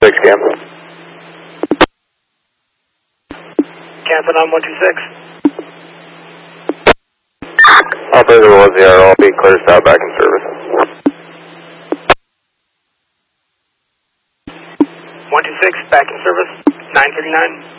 6 cancel. Cancel on 126. Operator was the RL, be clear stop back in service. 126, back in service, 939.